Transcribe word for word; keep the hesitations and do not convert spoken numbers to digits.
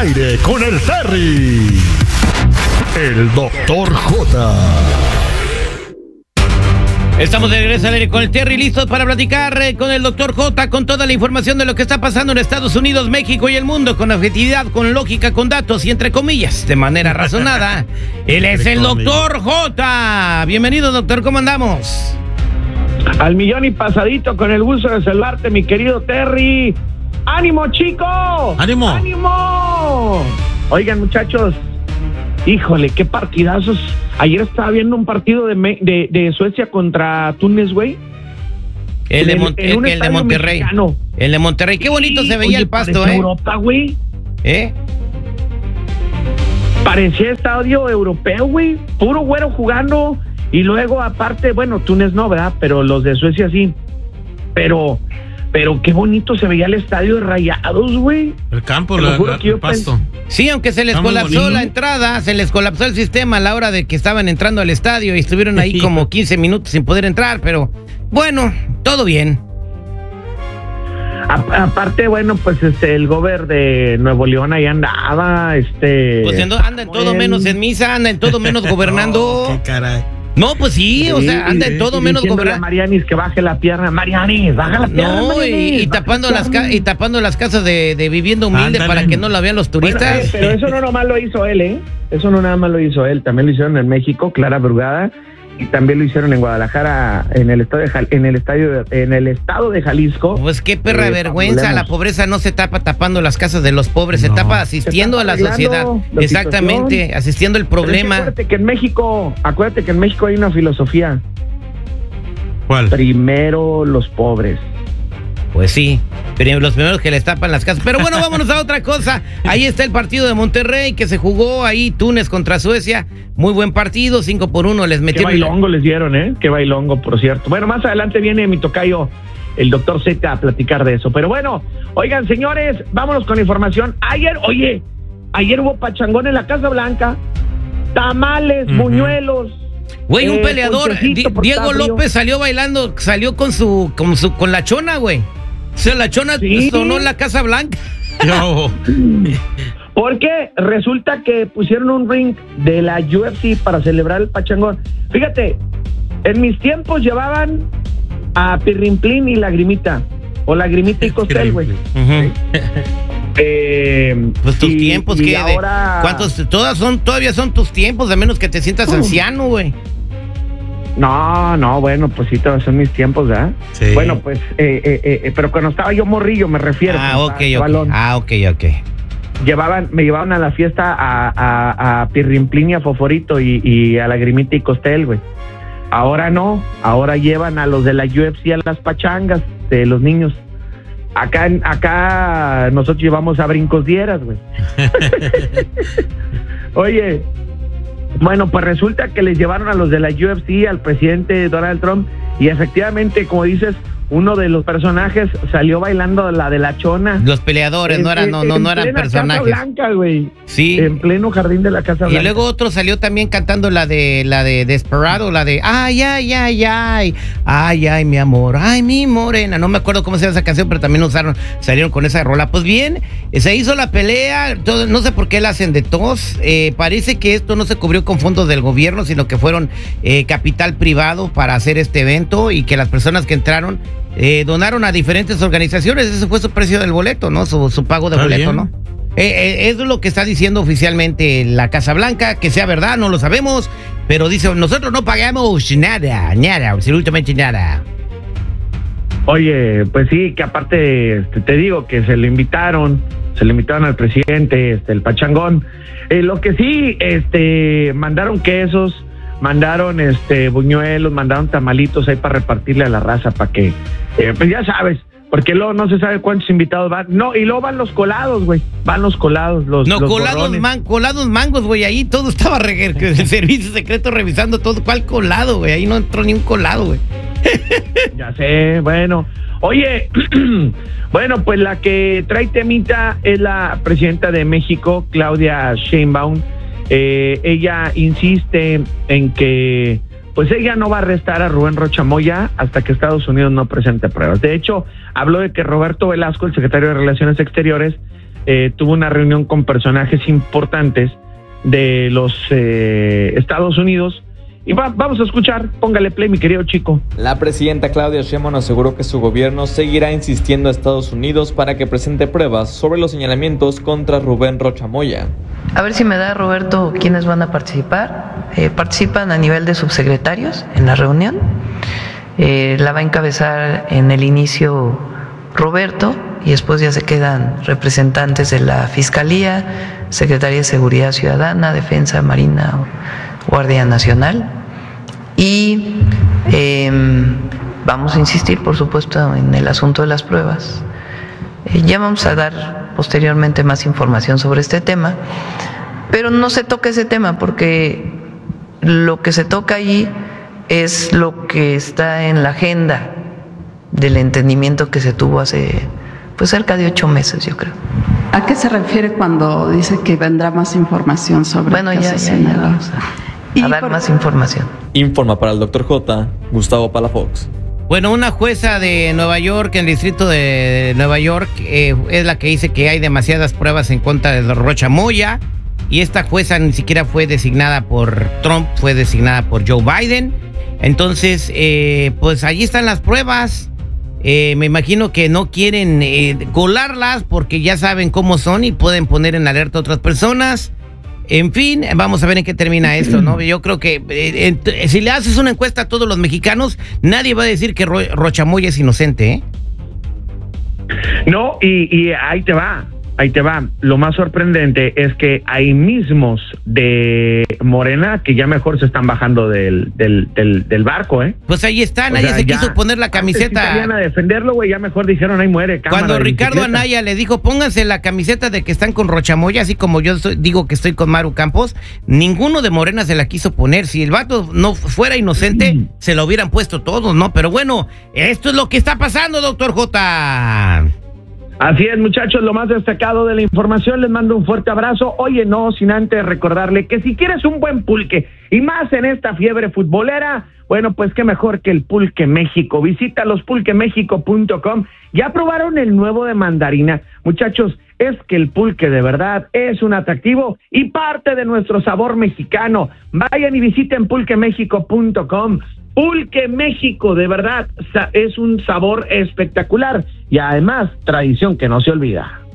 aire con el Terry, el doctor J. Estamos de regreso al aire con el Terry, listos para platicar eh, con el doctor J, con toda la información de lo que está pasando en Estados Unidos, México y el mundo, con objetividad, con lógica, con datos y entre comillas, de manera razonada. Él es el doctor J. Bienvenido, doctor, ¿cómo andamos? Al millón y pasadito, con el gusto de saludarte, mi querido Terry. ¡Ánimo, chicos! ¡Ánimo! ¡Ánimo! Oigan, muchachos, híjole, qué partidazos. Ayer estaba viendo un partido de, de, de Suecia contra Túnez, güey. El de, Mon el, el de Monterrey. Mexicano. El de Monterrey. Qué bonito sí, se veía oye, el pasto, ¿eh? Europa, güey. ¿Eh? Parecía estadio europeo, güey. Puro güero jugando. Y luego, aparte, bueno, Túnez no, ¿verdad? Pero los de Suecia sí. Pero... Pero qué bonito se veía el estadio de Rayados, güey. El campo, la, la, el pasto. Sí, aunque se les Está colapsó la entrada, se les colapsó el sistema a la hora de que estaban entrando al estadio y estuvieron ahí como quince minutos sin poder entrar, pero bueno, todo bien. A, aparte, bueno, pues este el gober de Nuevo León ahí andaba, este... Pues anda en todo menos en misa, anda en todo menos gobernando. Oh, qué caray. No, pues sí, sí, o sea, anda en todo menos gobernando. Marianis que baje la pierna, Marianis, baja la pierna. No, Marianis, y, y tapando las ca y tapando las casas de, de vivienda humilde Ándale. Para que no la vean los turistas. Bueno, eh, pero eso no nomás lo hizo él, ¿eh? Eso no nada más lo hizo él, también lo hicieron en México, Clara Brugada, y también lo hicieron en Guadalajara, en el estadio de Jal en el estadio de, en el estado de Jalisco. Pues qué perra eh, vergüenza, problemas. La pobreza no se tapa tapando las casas de los pobres, no. se tapa asistiendo se a la sociedad. La Exactamente, situación. Asistiendo el problema. Es que acuérdate que en México, acuérdate que en México hay una filosofía. ¿Cuál? Primero los pobres. Pues sí, los primeros que les tapan las casas. Pero bueno, vámonos a otra cosa. Ahí está el partido de Monterrey que se jugó ahí, Túnez contra Suecia. Muy buen partido, cinco por uno les metieron. Qué bailongo les dieron, ¿eh? Qué bailongo, por cierto. Bueno, más adelante viene mi tocayo, el doctor Z, a platicar de eso. Pero bueno, oigan, señores, vámonos con la información. Ayer, oye, ayer hubo pachangón en la Casa Blanca. Tamales, uh-huh. buñuelos. Güey, un eh, peleador, Di Diego López salió bailando, salió con su, con su, con la chona, güey. O sea, la chona ¿Sí? sonó en la Casa Blanca. Yo. Porque resulta que pusieron un ring de la U F C para celebrar el pachangón. Fíjate, en mis tiempos llevaban a Pirrimplín y Lagrimita, o Lagrimita y Costel, güey. Uh-huh. eh, pues tus y, tiempos, y ¿qué? Ahora... ¿Cuántos? Todas son, todavía son tus tiempos, a menos que te sientas uh. anciano, güey. No, no, bueno, pues sí, todos son mis tiempos, ¿verdad? Sí. Bueno, pues, eh, eh, eh, pero cuando estaba yo morrillo, me refiero. Ah, ok, okay. Ah, ok, ok. Llevaban, me llevaban a la fiesta a, a, a Pirrimplín y a Foforito y, y a Lagrimita y Costel, güey. Ahora no, ahora llevan a los de la U F C a las pachangas de los niños. Acá, acá nosotros llevamos a Brincos Dieras, güey. Oye, bueno, pues resulta que les llevaron a los de la U F C, al presidente Donald Trump, y efectivamente, como dices, uno de los personajes salió bailando la de la chona. Los peleadores, en, no eran, no, no, no eran personajes. Casa Blanca, güey. Sí. En pleno jardín de la Casa Blanca. Y luego otro salió también cantando la de la de Desperado, la de ay, ay, ay, ay, ay, ay, mi amor, ay, mi morena. No me acuerdo cómo se llama esa canción, pero también usaron, salieron con esa rola. Pues bien, se hizo la pelea, todo, no sé por qué la hacen de tos. Eh, parece que esto no se cubrió con fondos del gobierno, sino que fueron eh, capital privado para hacer este evento y que las personas que entraron Eh, donaron a diferentes organizaciones. Ese fue su precio del boleto, ¿no? Su, su pago de boleto, bien. ¿no? Eh, eh, eso es lo que está diciendo oficialmente la Casa Blanca, que sea verdad, no lo sabemos, pero dice, nosotros no pagamos nada, nada, absolutamente nada. Oye, pues sí, que aparte, este, te digo que se le invitaron, se le invitaron al presidente, este, el pachangón. Eh, lo que sí, este, mandaron quesos, mandaron este buñuelos, mandaron tamalitos ahí para repartirle a la raza, para que, eh, pues ya sabes, porque luego no se sabe cuántos invitados van. No, y luego van los colados, güey, van los colados, los No, los colados, man, colados mangos, güey, ahí todo estaba re el servicio secreto revisando todo. ¿Cuál colado, güey? Ahí no entró ni un colado, güey. Ya sé, bueno. Oye, bueno, pues la que trae temita es la presidenta de México, Claudia Sheinbaum. Eh, ella insiste en que pues ella no va a arrestar a Rubén Rocha Moya hasta que Estados Unidos no presente pruebas. De hecho, habló de que Roberto Velasco, el secretario de Relaciones Exteriores, eh, tuvo una reunión con personajes importantes de los eh, Estados Unidos. Y va, vamos a escuchar, póngale play, mi querido chico. La presidenta Claudia Sheinbaum aseguró que su gobierno seguirá insistiendo a Estados Unidos para que presente pruebas sobre los señalamientos contra Rubén Rocha Moya. A ver si me da, Roberto, quiénes van a participar. Eh, participan a nivel de subsecretarios en la reunión. Eh, la va a encabezar en el inicio Roberto y después ya se quedan representantes de la Fiscalía, Secretaría de Seguridad Ciudadana, Defensa, Marina, Guardia Nacional. Y eh, vamos a insistir, por supuesto, en el asunto de las pruebas. Eh, ya vamos a dar posteriormente más información sobre este tema, pero no se toca ese tema porque lo que se toca allí es lo que está en la agenda del entendimiento que se tuvo hace pues cerca de ocho meses, yo creo. ¿A qué se refiere cuando dice que vendrá más información sobre bueno, el ya, caso ya, ya vamos a, a dar por... más información? Informa para el doctor J, Gustavo Palafox. Bueno, una jueza de Nueva York, en el distrito de Nueva York, eh, es la que dice que hay demasiadas pruebas en contra de Rocha Moya. Y esta jueza ni siquiera fue designada por Trump, fue designada por Joe Biden. Entonces, eh, pues allí están las pruebas. Eh, me imagino que no quieren eh, colarlas porque ya saben cómo son y pueden poner en alerta a otras personas. En fin, vamos a ver en qué termina esto, ¿no? Yo creo que eh, eh, si le haces una encuesta a todos los mexicanos, nadie va a decir que Ro Rocha Moya es inocente, ¿eh? No, y, y ahí te va, ahí te va. Lo más sorprendente es que hay mismos de Morena que ya mejor se están bajando del, del, del, del barco, ¿eh? Pues ahí está, nadie se ya, quiso poner la camiseta. Si salían a defenderlo, güey, ya mejor dijeron, ahí muere. Cuando Ricardo Anaya le dijo, pónganse la camiseta de que están con Rocha Moya, así como yo soy, digo que estoy con Maru Campos, ninguno de Morena se la quiso poner. Si el vato no fuera inocente, mm. se lo hubieran puesto todos, ¿no? Pero bueno, esto es lo que está pasando, doctor J. Así es, muchachos, lo más destacado de la información. Les mando un fuerte abrazo. Oye, no, sin antes recordarle que si quieres un buen pulque, y más en esta fiebre futbolera, bueno, pues qué mejor que el Pulque México. Visita los pulque méxico punto com. ¿Ya probaron el nuevo de mandarina? Muchachos, es que el pulque de verdad es un atractivo y parte de nuestro sabor mexicano. Vayan y visiten pulque méxico punto com. Pulque México, de verdad, es un sabor espectacular y además tradición que no se olvida.